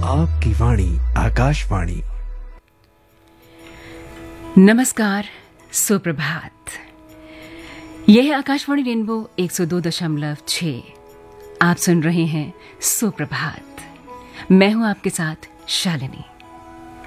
आपकी वाणी आकाशवाणी। नमस्कार, सुप्रभात। यह है आकाशवाणी रेनबो 102.6। आप सुन रहे हैं सुप्रभात। मैं हूं आपके साथ शालिनी।